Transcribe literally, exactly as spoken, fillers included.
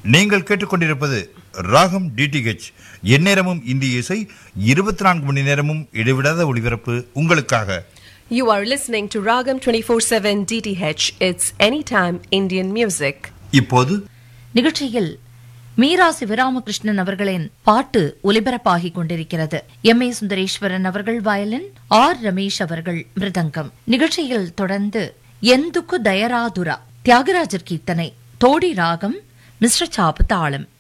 நீங்கள் கேட்டுக்கொண்டிருப்பது ராகம் டிடிஹெச், எந்நேரமும் இந்திய இசை, இருபத்தி நான்கு மணி நேரமும் இடைவிடாத ஒளிபரப்பு உங்களுக்காக. You are listening to Ragam twenty-four seven D T H. It's anytime Indian music. இப்போது நிகழ்ச்சியில் மீரா சிவராமகிருஷ்ணன் அவர்களின் பாட்டு ஒலிபரப்பாகிக் கொண்டிருக்கிறது. எம் ஏ சுந்தரேஸ்வரன் அவர்கள் வயலின், ஆர் ரமேஷ் அவர்கள் மிருதங்கம். நிகழ்ச்சியில் தொடர்ந்து எந்துக்கு தயராதுரா, தியாகராஜர் கீர்த்தனை, தோடி ராகம், மிஸ்ர சாப்பு தாளம்.